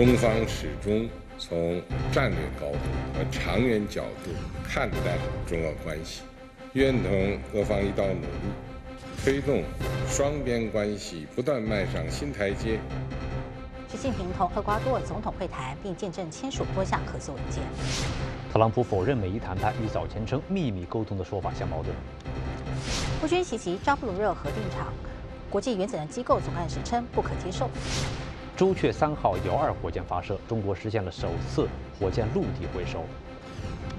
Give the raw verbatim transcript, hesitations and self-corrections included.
中方始终从战略高度和长远角度看待中俄关系，愿同各方一道努力，推动双边关系不断迈上新台阶。 习近平同厄瓜多尔总统会谈，并见证签署多项合作文件。 特朗普否认美伊谈判与早前称秘密沟通的说法相矛盾。 乌军袭击扎波罗热核电厂，国际原子能机构总干事称不可接受。 朱雀三号遥二火箭发射，中国实现了首次火箭陆地回收。